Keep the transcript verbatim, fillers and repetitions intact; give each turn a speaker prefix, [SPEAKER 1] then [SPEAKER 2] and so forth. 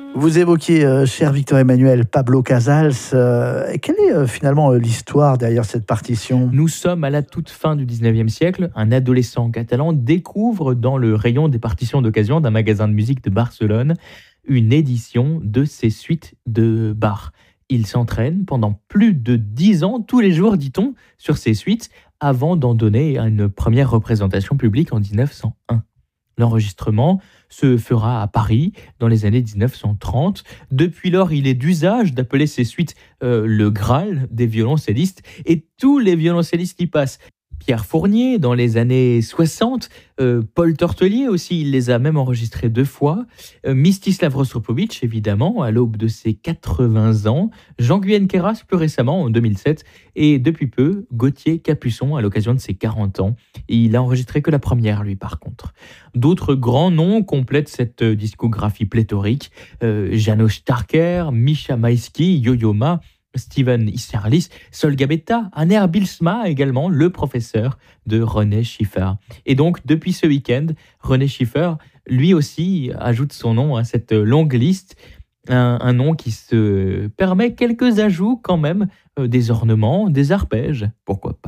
[SPEAKER 1] Vous évoquiez, euh, cher Victor Emmanuel, Pablo Casals. Euh, quelle est euh, finalement euh, l'histoire derrière cette partition?
[SPEAKER 2] Nous sommes à la toute fin du dix-neuvième siècle. Un adolescent catalan découvre dans le rayon des partitions d'occasion d'un magasin de musique de Barcelone une édition de ses suites de Bach. Il s'entraîne pendant plus de dix ans, tous les jours, dit-on, sur ces suites, avant d'en donner une première représentation publique en dix-neuf cent un. L'enregistrement se fera à Paris dans les années dix-neuf cent trente. Depuis lors, il est d'usage d'appeler ces suites euh, le Graal des violoncellistes, et tous les violoncellistes y passent. Pierre Fournier, dans les années soixante, euh, Paul Tortelier aussi, il les a même enregistrés deux fois, euh, Mstislav Rostropovitch, évidemment, à l'aube de ses quatre-vingts ans, Jean-Guyenne Queyras, plus récemment, en deux mille sept, et depuis peu, Gauthier Capuçon, à l'occasion de ses quarante ans. Et il a enregistré que la première, lui, par contre. D'autres grands noms complètent cette discographie pléthorique, euh, János Starker, Misha Maïski, Yo-Yo Ma, Steven Isserlis, Sol Gabetta, Aner Bilsma également, le professeur de René Schiffer. Et donc, depuis ce week-end, René Schiffer, lui aussi, ajoute son nom à cette longue liste, un, un nom qui se permet quelques ajouts quand même, euh, des ornements, des arpèges, pourquoi pas.